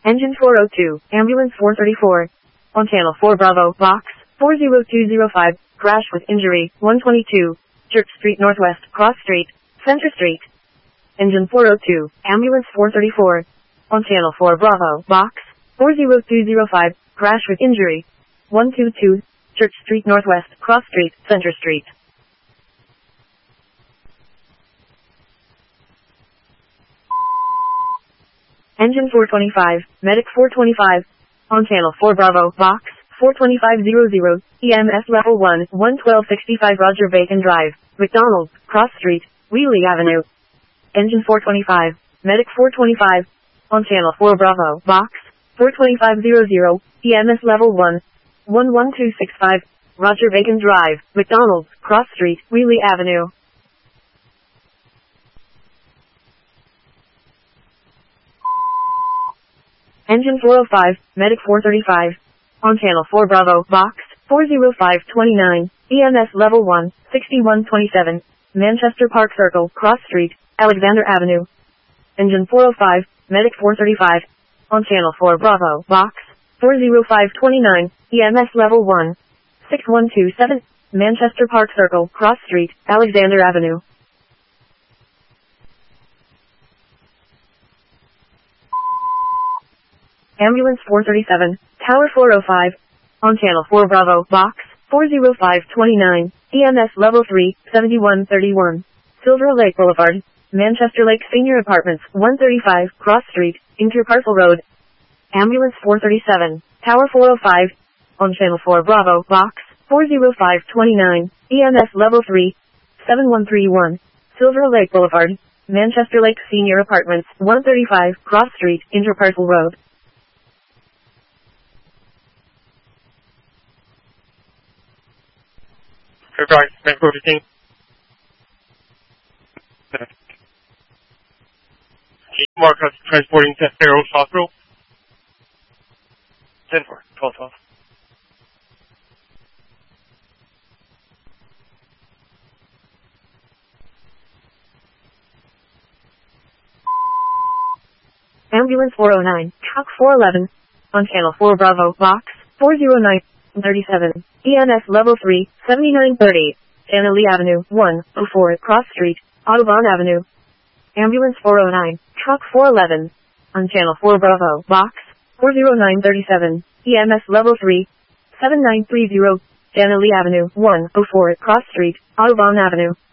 Engine 402, Ambulance 434. On Channel 4 Bravo, Box 40205, crash with injury, 122, Church Street Northwest, Cross Street, Center Street. Engine 402, Ambulance 434. On Channel 4 Bravo, Box 40205, crash with injury, 122, Church Street Northwest, Cross Street, Center Street. Engine 425, Medic 425. On Channel 4 Bravo, Box 42500, EMS Level 1, 11265 Roger Bacon Drive, McDonald's, Cross Street, Wheelie Avenue. Engine 425, Medic 425. On Channel 4 Bravo, Box 42500, EMS Level 1, 11265, Roger Bacon Drive, McDonald's, Cross Street, Wheelie Avenue. Engine 405, Medic 435. On Channel 4 Bravo, Box 40529, EMS Level 1, 6127, Manchester Park Circle, Cross Street, Alexander Avenue. Engine 405, Medic 435. On Channel 4 Bravo, Box 40529, EMS Level 1, 6127, Manchester Park Circle, Cross Street, Alexander Avenue. Ambulance 437, Tower 405. On Channel 4 Bravo, Box 40529, EMS Level 3, 7131, Silver Lake Boulevard, Manchester Lake Senior Apartments, 135, Cross Street, Interparcel Road. Ambulance 437, Tower 405. On Channel 4 Bravo, Box 40529, EMS Level 3, 7131, Silver Lake Boulevard, Manchester Lake Senior Apartments, 135, Cross Street, Interparcel Road. February, Vancouver 15. Marcus transporting to Fair Oaks Hospital. 10-4, 12-12. Ambulance 409, Truck 411. On Channel 4 Bravo, Box 40937, EMS Level 3, 7930, Annalee Avenue, 104, Cross Street, Audubon Avenue. Ambulance 409, Truck 411. On Channel 4 Bravo, Box 40937, EMS Level 3, 7930, Annalee Avenue, 104, Cross Street, Audubon Avenue.